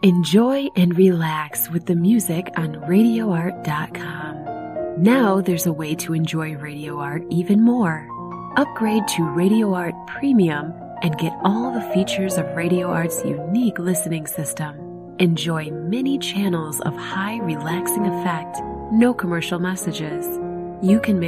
Enjoy and relax with the music on RadioArt.com. Now there's a way to enjoy Radio Art even more. Upgrade to Radio Art Premium and get all the features of Radio Art's unique listening system. Enjoy many channels of high relaxing effect, no commercial messages. You can make